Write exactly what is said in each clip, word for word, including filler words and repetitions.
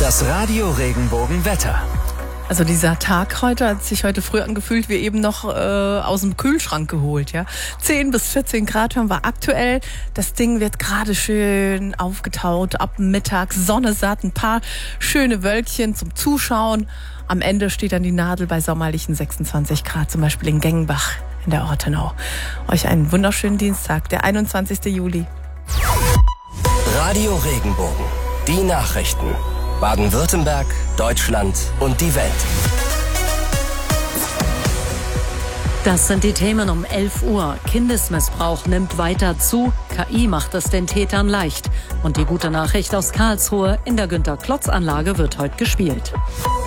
Das Radio Regenbogen-Wetter. Also dieser Tag heute hat sich heute früh angefühlt wie eben noch äh, aus dem Kühlschrank geholt. Ja, zehn bis vierzehn Grad haben wir aktuell. Das Ding wird gerade schön aufgetaut. Ab Mittag Sonne satt, ein paar schöne Wölkchen zum Zuschauen. Am Ende steht dann die Nadel bei sommerlichen sechsundzwanzig Grad, zum Beispiel in Gengenbach in der Ortenau. Euch einen wunderschönen Dienstag, der einundzwanzigsten Juli. Radio Regenbogen, die Nachrichten. Baden-Württemberg, Deutschland und die Welt. Das sind die Themen um elf Uhr. Kindesmissbrauch nimmt weiter zu. K I macht es den Tätern leicht. Und die gute Nachricht aus Karlsruhe: In der Günter-Klotz-Anlage wird heute gespielt.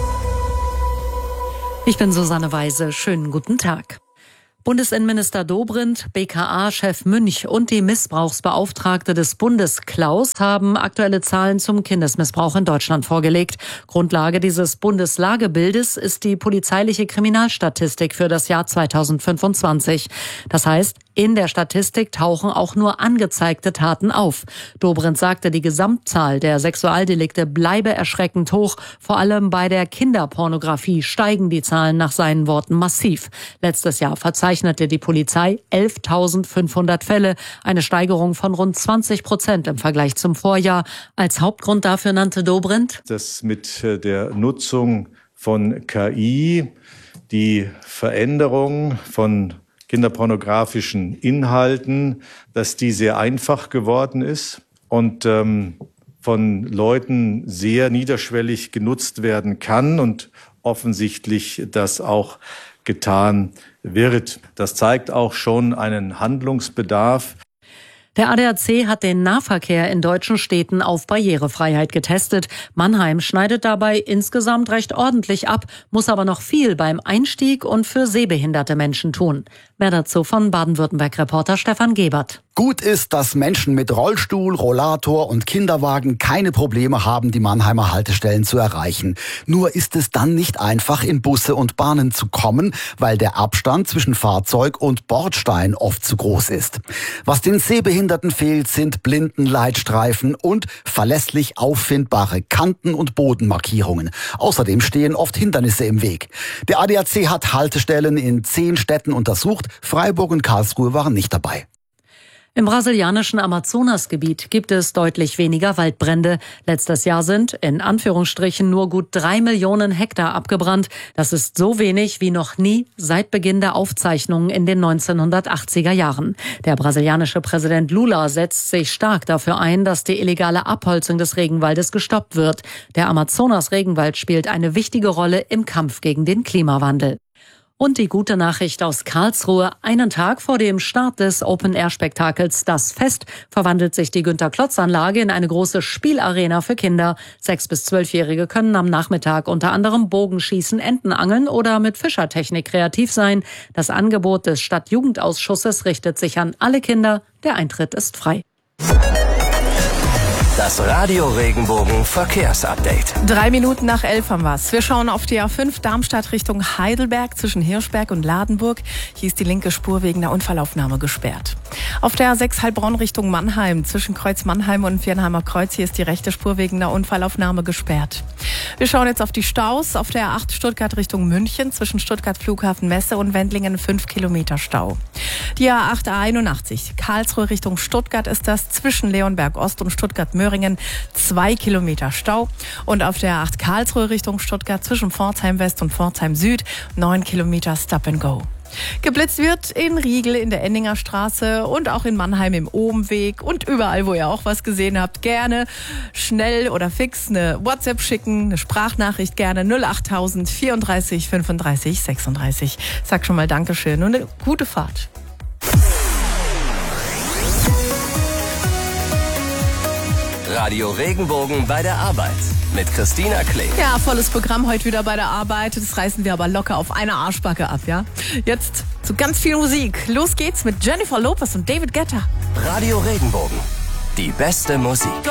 Ich bin Susanne Weise. Schönen guten Tag. Bundesinnenminister Dobrindt, B K A-Chef Münch und die Missbrauchsbeauftragte des Bundes Klaus haben aktuelle Zahlen zum Kindesmissbrauch in Deutschland vorgelegt. Grundlage dieses Bundeslagebildes ist die polizeiliche Kriminalstatistik für das Jahr zweitausendfünfundzwanzig. Das heißt, in der Statistik tauchen auch nur angezeigte Taten auf. Dobrindt sagte, die Gesamtzahl der Sexualdelikte bleibe erschreckend hoch. Vor allem bei der Kinderpornografie steigen die Zahlen nach seinen Worten massiv. Letztes Jahr verzeichnete die Polizei elftausendfünfhundert Fälle, eine Steigerung von rund zwanzig Prozent im Vergleich zum Vorjahr. Als Hauptgrund dafür nannte Dobrindt: Das mit der Nutzung von K I, die Veränderung von kinderpornografischen Inhalten, dass die sehr einfach geworden ist und ähm, von Leuten sehr niederschwellig genutzt werden kann und offensichtlich das auch getan wird. Das zeigt auch schon einen Handlungsbedarf. Der A D A C hat den Nahverkehr in deutschen Städten auf Barrierefreiheit getestet. Mannheim schneidet dabei insgesamt recht ordentlich ab, muss aber noch viel beim Einstieg und für sehbehinderte Menschen tun. Mehr dazu von Baden-Württemberg-Reporter Stefan Gebert. Gut ist, dass Menschen mit Rollstuhl, Rollator und Kinderwagen keine Probleme haben, die Mannheimer Haltestellen zu erreichen. Nur ist es dann nicht einfach, in Busse und Bahnen zu kommen, weil der Abstand zwischen Fahrzeug und Bordstein oft zu groß ist. Was den Sehbehinderten fehlt, sind Blindenleitstreifen und verlässlich auffindbare Kanten- und Bodenmarkierungen. Außerdem stehen oft Hindernisse im Weg. Der A D A C hat Haltestellen in zehn Städten untersucht. Freiburg und Karlsruhe waren nicht dabei. Im brasilianischen Amazonasgebiet gibt es deutlich weniger Waldbrände. Letztes Jahr sind in Anführungsstrichen nur gut drei Millionen Hektar abgebrannt. Das ist so wenig wie noch nie seit Beginn der Aufzeichnungen in den neunzehnhundertachtziger Jahren. Der brasilianische Präsident Lula setzt sich stark dafür ein, dass die illegale Abholzung des Regenwaldes gestoppt wird. Der Amazonas-Regenwald spielt eine wichtige Rolle im Kampf gegen den Klimawandel. Und die gute Nachricht aus Karlsruhe: Einen Tag vor dem Start des Open-Air-Spektakels Das Fest verwandelt sich die Günter-Klotz-Anlage in eine große Spielarena für Kinder. Sechs- bis zwölfjährige können am Nachmittag unter anderem Bogenschießen, Enten angeln oder mit Fischertechnik kreativ sein. Das Angebot des Stadtjugendausschusses richtet sich an alle Kinder. Der Eintritt ist frei. Das Radio Regenbogen Verkehrsupdate. Drei Minuten nach elf haben wir's. Wir schauen auf die A fünf Darmstadt Richtung Heidelberg zwischen Hirschberg und Ladenburg. Hier ist die linke Spur wegen der Unfallaufnahme gesperrt. Auf der A sechs Heilbronn Richtung Mannheim zwischen Kreuz Mannheim und Viernheimer Kreuz. Hier ist die rechte Spur wegen der Unfallaufnahme gesperrt. Wir schauen jetzt auf die Staus. Auf der A acht Stuttgart Richtung München zwischen Stuttgart Flughafen Messe und Wendlingen fünf Kilometer Stau. Die A acht A einundachtzig Karlsruhe Richtung Stuttgart ist das zwischen Leonberg Ost und Stuttgart Möhringen zwei Kilometer Stau. Und auf der A acht Karlsruhe Richtung Stuttgart zwischen Pforzheim West und Pforzheim Süd neun Kilometer Stop and Go. Geblitzt wird in Riegel in der Endinger Straße und auch in Mannheim im Obenweg und überall, wo ihr auch was gesehen habt. Gerne schnell oder fix eine WhatsApp schicken, eine Sprachnachricht gerne null achttausend vierunddreißig fünfunddreißig sechsunddreißig. Sag schon mal Dankeschön und eine gute Fahrt. Radio Regenbogen bei der Arbeit mit Christina Klee. Ja, volles Programm heute wieder bei der Arbeit. Das reißen wir aber locker auf eine Arschbacke ab, ja? Jetzt zu ganz viel Musik. Los geht's mit Jennifer Lopez und David Guetta. Radio Regenbogen, die beste Musik.